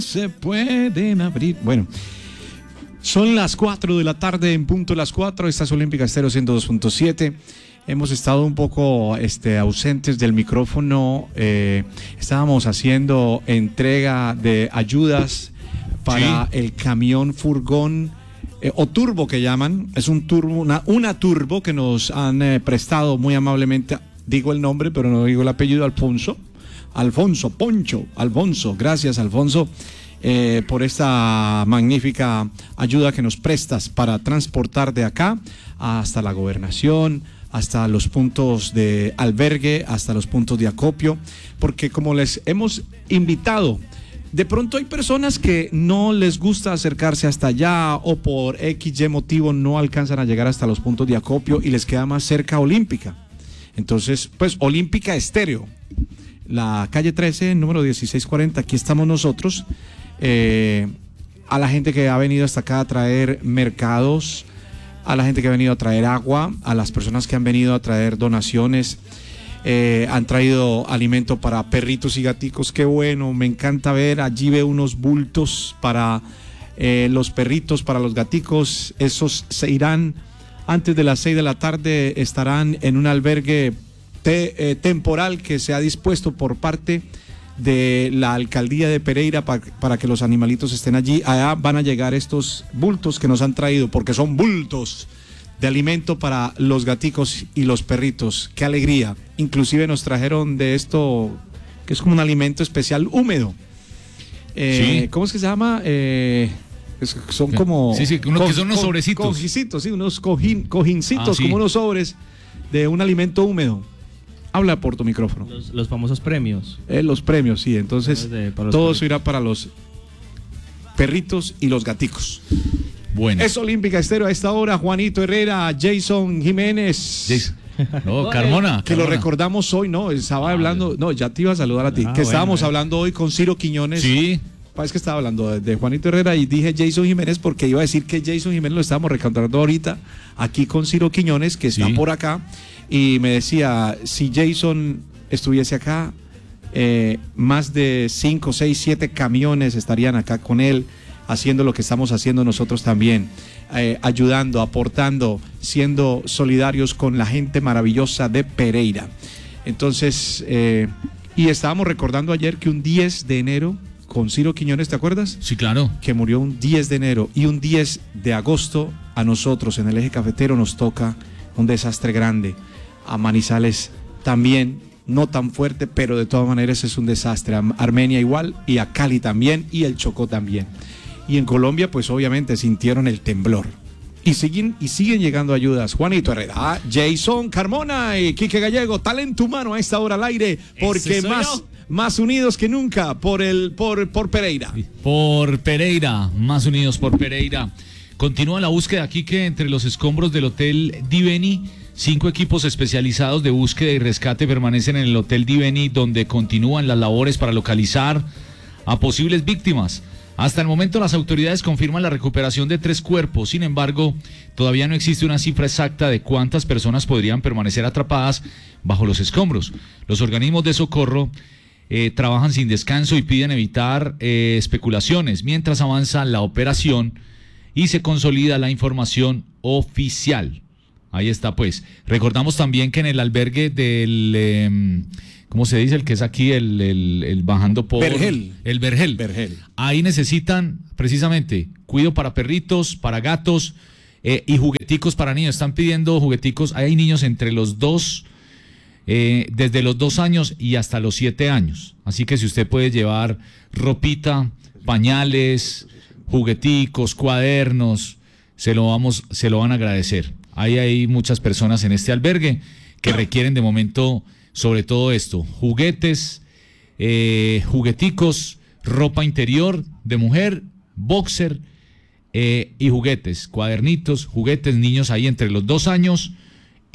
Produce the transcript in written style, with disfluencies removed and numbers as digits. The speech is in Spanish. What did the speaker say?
se pueden abrir. Bueno, son las 4 de la tarde, en punto las 4. Esta es Olímpica Estéreo 102.7. Hemos estado un poco ausentes del micrófono. Estábamos haciendo entrega de ayudas para el camión furgón o turbo que llaman. Es un turbo, una turbo que nos han prestado muy amablemente. Digo el nombre, pero no digo el apellido. Alfonso. Gracias, Alfonso, por esta magnífica ayuda que nos prestas para transportar de acá hasta la gobernación, hasta los puntos de albergue, hasta los puntos de acopio, porque como les hemos invitado, de pronto hay personas que no les gusta acercarse hasta allá o por XY motivo no alcanzan a llegar hasta los puntos de acopio y les queda más cerca Olímpica. Entonces, pues Olímpica Estéreo, la calle 13, número 1640, aquí estamos nosotros. A la gente que ha venido hasta acá a traer mercados, a la gente que ha venido a traer agua, a las personas que han venido a traer donaciones, han traído alimento para perritos y gaticos. Qué bueno, me encanta ver, allí veo unos bultos para los perritos, para los gaticos. Esos se irán antes de las 6 de la tarde, estarán en un albergue temporal que se ha dispuesto por parte de la alcaldía de Pereira para que los animalitos estén allí. Allá van a llegar estos bultos que nos han traído, porque son bultos de alimento para los gaticos y los perritos. ¡Qué alegría! Inclusive nos trajeron de esto, que es como un alimento especial húmedo. Sí. ¿Cómo es que se llama? Son como... Sí, que son unos sobrecitos. Cojincitos, sí, unos cojincitos, sí. como unos sobres de un alimento húmedo. Habla por tu micrófono. Los famosos premios. Los premios, sí. Entonces, todo eso irá para los perritos y los gaticos. Bueno. Es Olímpica Estéreo a esta hora. Juanito Herrera, Jason Jiménez. No, Carmona. Que lo recordamos hoy, ¿no? Estaba hablando... No, ya te iba a saludar a ti. Estábamos hablando hoy con Ciro Quiñones. Sí. Es que estaba hablando de Juanito Herrera y dije Jason Jiménez porque iba a decir que Jason Jiménez lo estábamos recantando ahorita aquí con Ciro Quiñones, que está por acá. Y me decía, si Jason estuviese acá, más de 5, 6, 7 camiones estarían acá con él, haciendo lo que estamos haciendo nosotros también, ayudando, aportando, siendo solidarios con la gente maravillosa de Pereira. Entonces, y estábamos recordando ayer que un 10 de enero, con Ciro Quiñones, ¿te acuerdas? Sí, claro. Que murió un 10 de enero y un 10 de agosto a nosotros en el eje cafetero nos toca un desastre grande. A Manizales también, no tan fuerte, pero de todas maneras es un desastre. A Armenia igual, y a Cali también, y el Chocó también. Y en Colombia, pues obviamente sintieron el temblor. Y siguen llegando ayudas. Juanito Herrera, Jason Carmona y Quique Gallego, talento humano a esta hora al aire, porque más unidos que nunca por Pereira. Por Pereira, más unidos por Pereira. Continúa la búsqueda, Quique, entre los escombros del Hotel Diveni. 5 equipos especializados de búsqueda y rescate permanecen en el Hotel Diveni, donde continúan las labores para localizar a posibles víctimas. Hasta el momento las autoridades confirman la recuperación de 3 cuerpos. Sin embargo, todavía no existe una cifra exacta de cuántas personas podrían permanecer atrapadas bajo los escombros. Los organismos de socorro trabajan sin descanso y piden evitar especulaciones mientras avanza la operación y se consolida la información oficial. Ahí está, pues. Recordamos también que en el albergue del, ¿cómo se dice? El que es aquí, el bajando por... Vergel. El Vergel. Ahí necesitan, precisamente, cuido para perritos, para gatos y jugueticos para niños. Están pidiendo jugueticos. Hay niños entre los 2, desde los 2 años y hasta los 7 años. Así que si usted puede llevar ropita, pañales, jugueticos, cuadernos, se lo van a agradecer. Hay muchas personas en este albergue que requieren de momento, sobre todo esto, juguetes, jugueticos, ropa interior de mujer, boxer y juguetes, cuadernitos, juguetes, niños ahí entre los 2 años